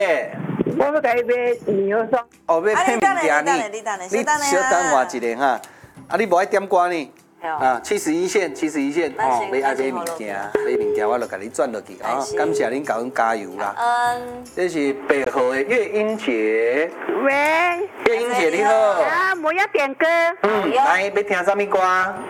我要甲伊买棉花霜。 哦，要配物件呢？ 你小等我一下哈。啊，你无爱点歌呢？啊，71线，71线，哦，要爱买物件，我就甲你转落去啊！感谢恁甲阮加油啦。这是8号的月英姐。 喂， 月英姐你好。 啊，我要点歌。 来，要听什么歌？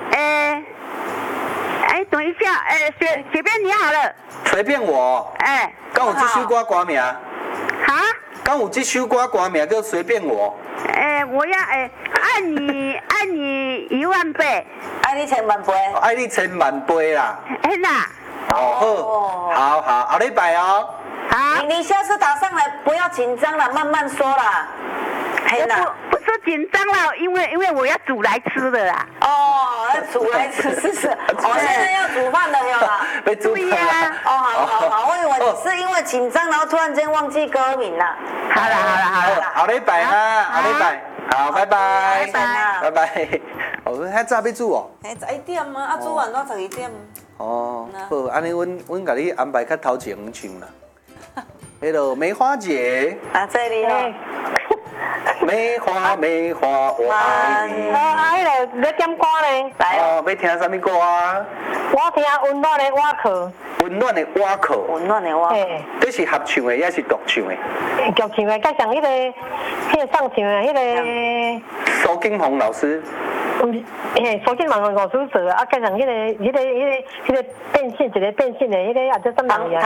等一下，随便你好了。 随便我。敢有这首歌名？ 哈？ 敢有这首歌名叫随便我？ 我要爱你10000倍， 爱你1000万倍， 爱你1000万倍啦。 啦。 好，后礼拜哦。 好。 你下次打上来不要紧张了，慢慢说啦。 不说紧张了，因为我要煮来吃的啦。 煮来吃是。现在要煮饭的有啦。 被煮饭啦。 好，我以为你是因为紧张，然后突然间忘记歌名了。 好了， 后礼拜哈，后礼拜，好，拜拜， 拜拜。遐早要煮哦。 11点啊，煮完到11点。 好，安尼阮甲你安排较头前唱啦。迄个梅花姐。 这里哦。 梅花，我爱你。 要点歌呢？ 要听什么歌啊？ 我听温暖的瓦壳。 温暖的瓦壳。 温暖的瓦壳。 这是合唱的，也是独唱的？ 独唱的，加上迄个上唱的，迄个。 苏金红老师。 苏金红老师做啊，加上迄个变性，一个变性的，迄个啊叫什么名？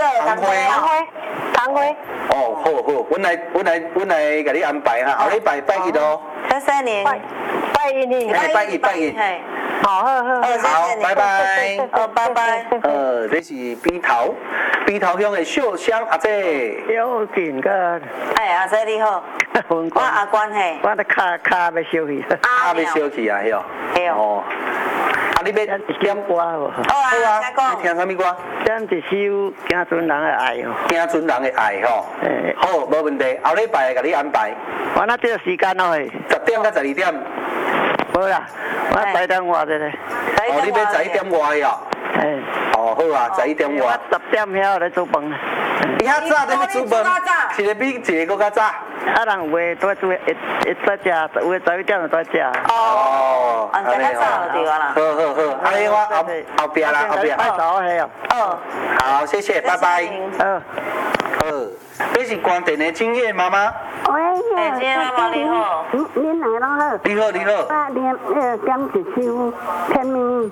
唐辉。 好，阮来甲你安排哈，后礼拜拜一哦。 23年。 拜一呢？ 拜一。 好， 拜拜。 拜拜。 这是鼻头乡的秀香阿姐。 有劲个。 阿姐你好。我阿关嘿。 我的卡要烧去。 要烧去啊， 嘿哦。 你要点歌无？好啊，你听什么歌？ 点一首惊船人的爱哦。 惊船人的爱吼。好，无问题。后礼拜甲你安排。 我那这个时间咯 10点到12点。 无啦，我11点外的咧。 你要11点外的哦。好啊，11点外。 我10点遐来煮饭。 遐早在煮饭，一个比一个更较早。 人有诶在煮，会在食，有诶11点就在食。 安尼早就对啦。 好，安尼我后边啦，后边。好，谢谢，拜拜。这是关电的金叶妈妈。 喂，金叶妈妈你好。 恁两个拢好。 你好。 我点一首甜蜜。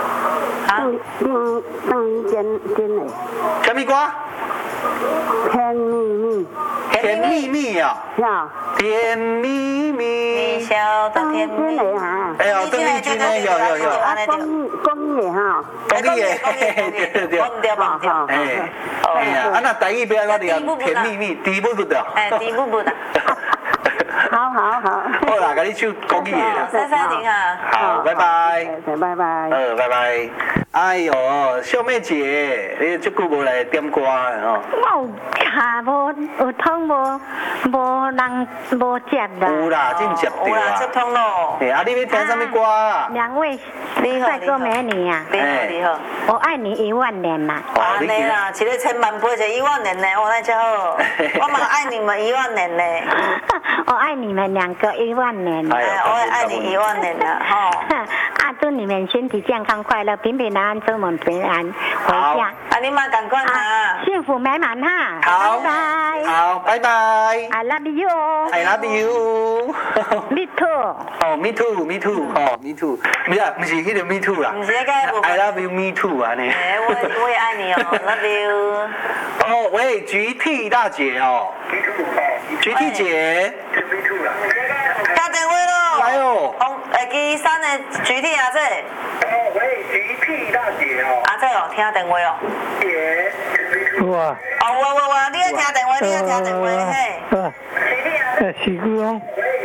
点的。 什么歌？ 甜蜜。 甜蜜蜜啊。甜蜜蜜。 你笑得甜蜜。 哎呀，邓丽君呢？有。 公益哈。 公益，对。哎呀，那台语不要讲甜蜜蜜，甜不的。 甜不的。 好。 好啦，给你唱公益的啦。 33年啊。 好，拜拜。 拜拜。 拜拜。哎呦，秀妹姐，你这久无来点歌哦。 我卡有通无人无接啦。 有啦，真接到啦。 接通咯。 你要听什么歌啊？ 两位帅哥美女啊。 你好。 我爱你10000年啦。 安尼啦，一个1000万倍就10000年呢，那真好。我嘛爱你们10000年呢。 我爱你们2个10000年。 我也爱你10000年了，吼。 祝你们身体健康快乐，平平安安，出门平安回家。 你嘛赶快哈。 幸福美满哈。 好。 拜拜。 好，拜拜。 I love you. I love you. Me too. Me too.不是迄个 me too 啦。I love you, me too 啊你。 我也爱你哦 ，love you。 喂，GT 大姐哦。GT 姐。 打电话咯。 来哦。 基山的 GT 阿姐。 喂，GT 大姐哦。 阿姐哦，听电话哦。 姐。 哇。 我，你要听电话，嘿。 是姑。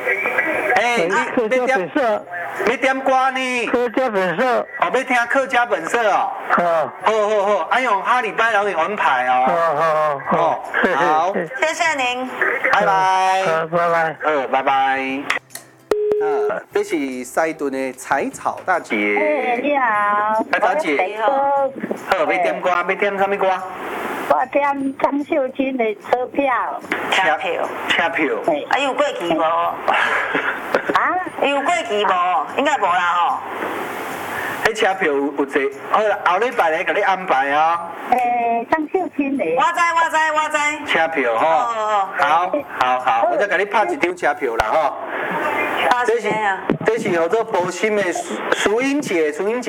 你点歌呢？ 客家本色。 要听客家本色哦。好，哎呦，下礼拜让你安排哦。好。 谢谢您。 拜拜。 拜拜。 拜拜。这是西屯的采草大姐。 你好。 采草姐。 你好。 要点歌，要点什么歌？ 我点张秀清的车票。 车票。 车票。 啊，有过期无？啊？有过期无？应该无啦吼。 迄车票有一，好啦，后礼拜来给你安排哦。 张秀清的。 我知。 车票吼。好，我再给你拍一张车票啦吼。这是叫做保心的淑英姐。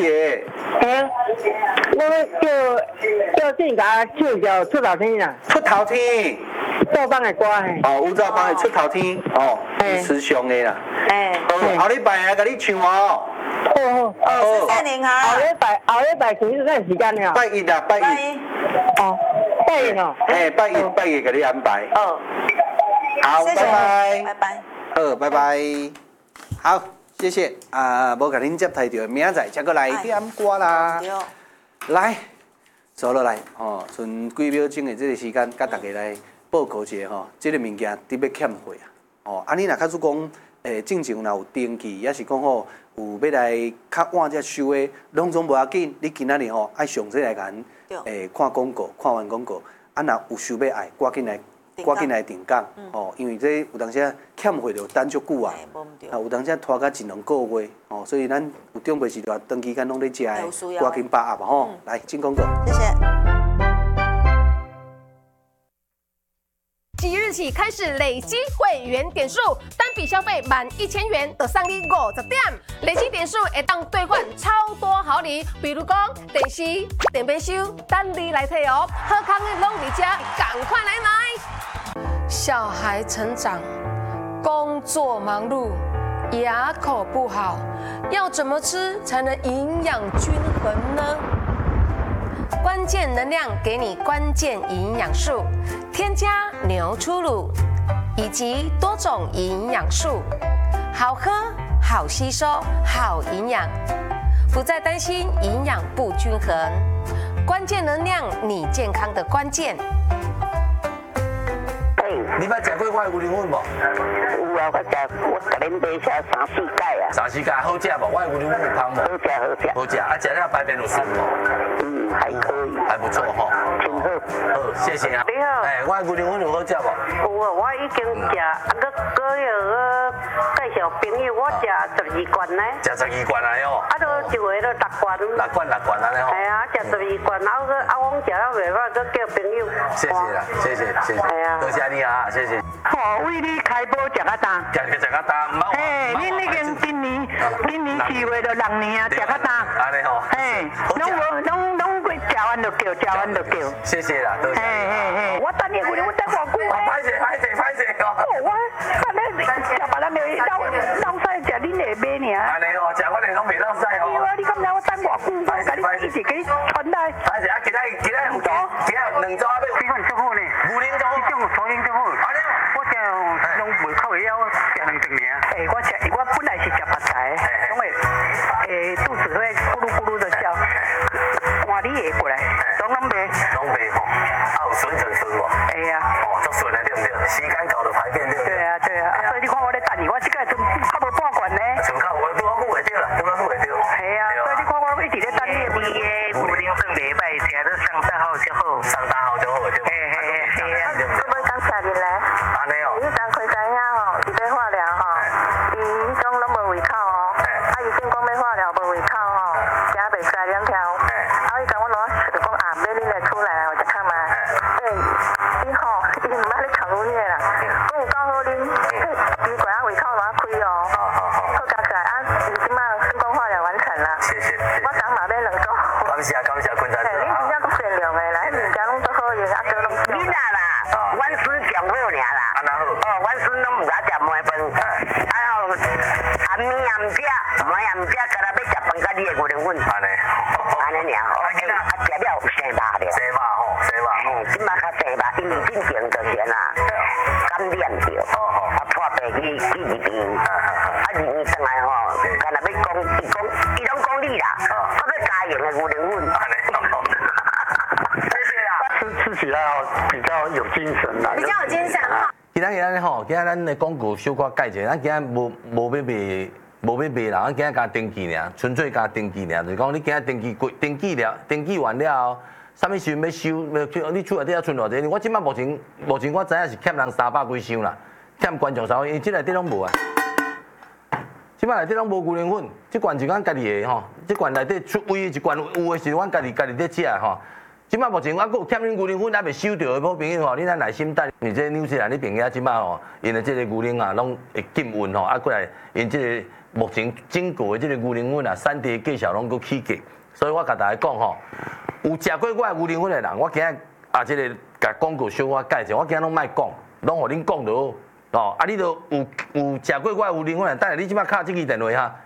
我叫正甲唱叫出头天啦。 出头天。 赵邦的歌嘿。 哦，吴兆邦的出头天哦，师兄的啦。后礼拜来给你唱哦。 哦，14年哈。 后礼拜几日时间了？ 拜一啦，拜一。 哦，拜一哦。 拜一给你安排。 哦。 好，拜拜。 拜拜。 好，拜拜。好，谢谢啊！无甲恁接台着，明仔再过来点歌啦。来，走落来哦，剩几秒钟的这个时间，甲大家来报告一下吼，这个物件特别欠货啊。哦，啊，你若假使讲，正常若有登记，也是讲吼有要来较晚才收的，拢总无要紧。你今仔日吼爱详细来甲咱看广告，看完广告，啊，若有收要爱，赶紧来定岗哦，因为这有当时欠货就等足久啊，有当时拖到1、2个月哦，所以咱有长辈时段长期间拢咧食的，赶紧把握吼，来进广告。 谢谢。 即日起开始累积会员点数，单笔消费满1000元就送你50点，累积点数会当兑换超多好礼，比如讲电视、电杯收，等你来摕哦。好康的拢伫遮，赶快来买。小孩成长，工作忙碌，牙口不好，要怎么吃才能营养均衡呢？关键能量给你关键营养素，添加牛初乳以及多种营养素，好喝、好吸收、好营养，不再担心营养不均衡。关键能量，你健康的关键。 你捌食过我的牛奶粉无？ 有啊，我甲恁买下3、4摆啊。 3、4摆好食无？我的牛奶粉香无？好食，啊，食了排便有顺无？ 还可以， 还不错吼。 挺好。 好，谢谢啊。你好。我的牛奶粉有好食无？ 有啊，我已经食，搁要介绍朋友，我食12罐呢。 食12罐来哦。 啊，都一回都6罐。 6罐安尼吼。 系啊，食12罐，啊，我食了袂歹，搁叫朋友。 谢谢啦，谢谢。 系啊。 多谢你啊，谢谢。 哦，为你开播食啊大。 食啊大，唔好。 嘿，恁已经今年4月就6年啊，食啊大。 安尼吼。 嘿，拢过食完就叫。 谢谢啦，多谢。 嘿，我等你回来，我等偌久。 歹势哦。 我安尼食别人就老晒食恁下买尔。 安尼哦，食我哋拢袂老晒哦。 你敢知我等偌久？我甲你一直给你传来。 歹势啊，今仔有2组啊，要。 这款足好呢。 牛奶足好。 这种初饮足好。 安尼哦。 我食拢胃口会晓食2顿尔。我本来是食白菜，因为肚子会咕噜咕噜的叫，换你下过来，拢卖吼，啊有顺无？ 会啊。 哦，足顺的对不对？时间到就排便对不对？ 对啊，所以你看我咧等你，我这个剩差无半罐呢。 剩较有，拄好久会着啦，拄好久会着。 系啊，所以你看我一直咧等你。你的牛奶粉袂歹，食得上大好就好。 上大好就好对不？ 嘿啊。 我们刚下日来。 安尼哦。 伊当开知影吼，伊要化疗吼，伊迄种拢无胃口哦。啊，伊先讲要化疗无胃口吼，食袂出来2条。啊，伊甲我讲就讲啊，买恁来出来我食看嘛。伊吼，伊唔捌咧扛牛奶啦，讲有够好啉，奇怪啊胃口哪开哦。好加起来啊，伊即马成功化疗完成啦。 谢谢。 我刚买买2组。 感谢坤仔。 你真正够善良的啦，迄物件拢足好用，啊，都拢。 你啦，阮孙上好尔啦。 安那好。 阮孙拢唔敢食糜饭，啊后暗暝暗食，干那要食饭甲你的牛奶粉。 安尼。 安尼尔，食了有生肉了。 生肉吼，生肉。 即马较生肉，因为进前就是啦，感染着，啊破病去入院，啊入院转来吼，干那要讲，伊拢讲你啦，我要加盐的牛奶粉。 安尼。谢谢啦。 吃起来比较有精神啦。 比较有精神哈。 今仔吼，今仔咱的广告小可改者，咱今仔无要卖啦，咱今仔加登记尔，纯粹加登记尔，就是讲你今仔登记完了后， 啥物时阵要收？你厝内底要存偌济？我即摆目前我知影是欠人300几箱啦，欠观众300，因为即内底拢无啊。即摆内底拢无牛奶粉，即罐是阮家己的吼，即罐内底出位一罐有的是阮家己在食吼。即摆目前我还有欠恁牛奶粉还未收到的好朋友吼，恁咱耐心等。你这纽西兰你朋友即摆吼，因为即个牛奶啊拢会禁运吼，啊过来因即个目前整个的即个牛奶粉啊，产地介绍拢搁起价，所以我甲大家讲吼，有食过我牛奶粉的人，我今日啊即个甲广告小可介绍，我今日拢莫讲，拢互恁讲就好。哦，啊，你都有食过我牛奶粉的，等下你即摆敲这支电话哈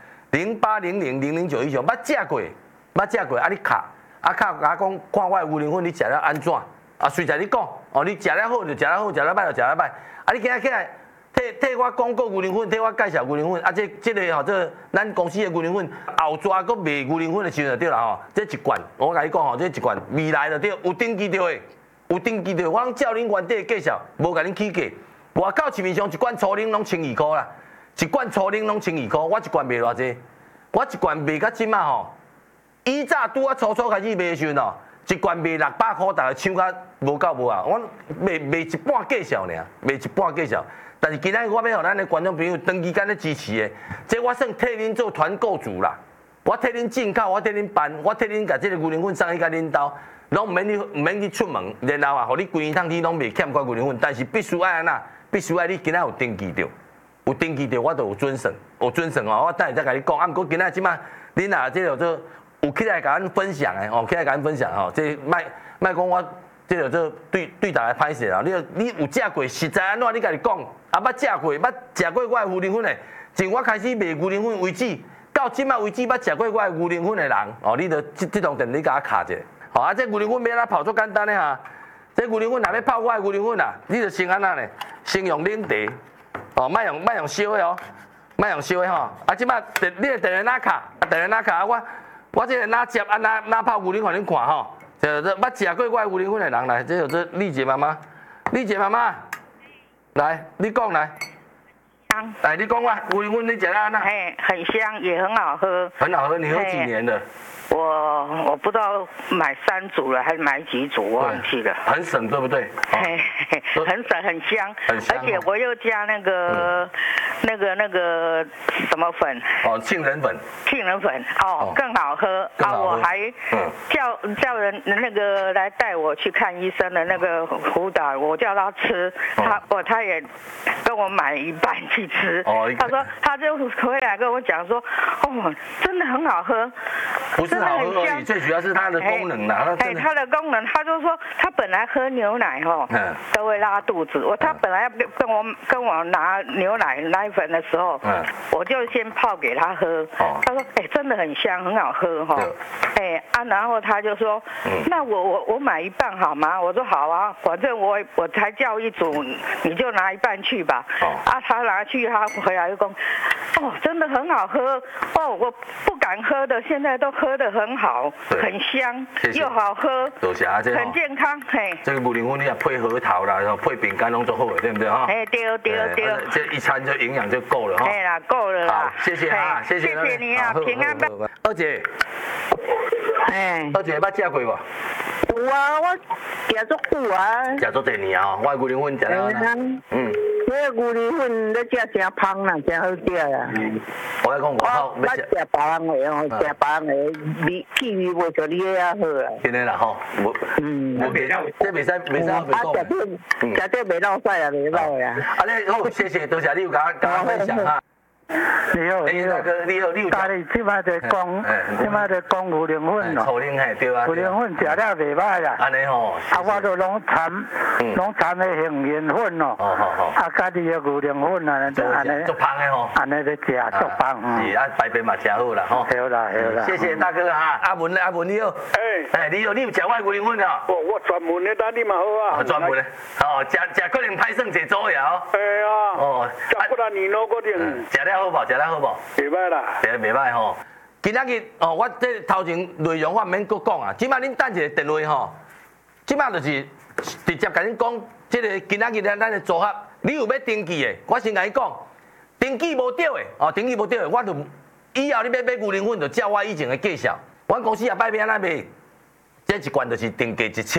，0800000919，捌食过，啊你敲。啊，靠！甲我讲，看我牛奶粉你食了安怎？啊，随在你讲，哦，你食了好就食了好，食了歹就食了歹。啊，你今仔起来替我广告牛奶粉，替我介绍牛奶粉。啊，这个吼，这咱公司的牛奶粉，后抓搁卖牛奶粉的时阵就对啦吼。这一罐，我甲你讲吼，这一罐未来就对，有登记着的，有登记着。我拢照恁原底的介绍，无甲恁起价。外口市面上一罐粗奶拢1200块啦，一罐粗奶拢1200块，我一罐卖偌济？我一罐卖到即马吼。以早拄啊初开始卖的时阵哦，一罐卖600块，大家抢甲无够无啊！我卖一半价销尔，卖一半价销。但是今仔我要互咱的观众朋友长期间咧支持的，这我算替恁做团购主啦。我替恁进口，我替恁办，我替恁甲这个牛奶粉送去甲恁兜，拢唔免去出门，然后啊，互你规年通天拢袂欠我牛奶粉，但是必须爱安那，必须爱你今仔有登记着，有登记着我就有准绳，有准绳哦。我等下再甲你讲，啊，毋过今仔即摆恁啊，这叫做。有起来甲咱分享诶，哦，起来甲咱分享吼，这卖讲我这个做对大家歹势啦。你有食过，实在安怎你家己讲，啊，捌食过，捌食过我诶牛奶粉诶，从我开始卖牛奶粉为止，到即摆为止捌食过我诶牛奶粉诶人，哦，你着这通电你甲我卡者，好啊，这牛奶粉要安怎泡做简单诶哈，这牛奶粉若要泡我诶牛奶粉啊，你着先安那呢，先用冷茶，哦，莫用烧诶哦，莫用烧诶吼，啊，即摆你个电话哪卡，电话哪卡啊我这个哪接啊哪泡牛奶粉恁看吼，这捌食过我牛奶粉的人来，这有这丽姐妈妈，来，你讲来，来你讲我牛奶粉你食了安那？ 哎，很香，也很好喝。 很好喝，你喝几年了？ 我不知道买3组了还是买几组，我忘记了。 很省对不对？ 很省很香，而且我又加那个什么粉？ 哦，杏仁粉哦，更好喝啊！我还叫人那个来带我去看医生的那个辅导，我叫他吃，他也跟我买一半去吃。他说他就回来跟我讲说，哦，真的很好喝， 不是好喝而已，最主要是它的功能啦。 它的功能，他就说他本来喝牛奶哈都会拉肚子，他本来要跟我拿牛奶粉的时候，我就先泡给他喝。他说真的很香，很好喝哈。然后他就说，那我买一半好吗？我说好啊，反正我才叫一组，你就拿一半去吧。他拿去，他回来就说，哦，真的很好喝哦，我不敢喝的，现在都喝得很好，很香，又好喝，很健康。 这个牛奶粉你也配核桃啦，然后配饼干拢做好的，对不对哈？ 对。 这一餐就营养就够了哈。 啦，够了啦。 好，谢谢啊，谢谢你啊，平安吧。 二姐，二姐捌食过无？ 有啊，我食足久啊。 食足侪年啊，我牛奶粉食了。 这个牛奶粉咧食真香啦，真好食啦。 我讲外口要食别人的哦，食别人的味气味袂像你遐好啦。 真的啦吼，这袂使袂讲。 食这袂落屎啊，袂歹啊。 你好，谢谢，多谢你有甲我分享哈。 你好， 大哥，你有家里即摆在讲，牛奶粉咯。 粗奶对啊。 牛奶粉食了袂歹啦。 安尼吼。 我都拢掺的杏仁粉咯。家己的牛奶粉啊，就安尼。 足香的吼。 安尼咧食足香。 是白饭嘛食好啦吼。 好啦。 谢谢大哥哈，阿文你好。你有食我牛奶粉啊？ 我专门的，等你嘛好啊。 专门的，食可能歹算一组呀哦。 系啊。食不然你攞嗰啲。 食了好无？ 袂歹啦， 袂歹吼。今仔日我这头前内容我唔免搁讲啊，即摆恁等一个电话吼，即摆就是直接甲恁讲，这个今仔日咱的组合，你有要登记的，我先甲你讲，登记无对的，登记无对的，我就以后你要买牛奶粉，就照我以前的介绍，阮公司也摆要安怎卖， 这一罐就是定价1000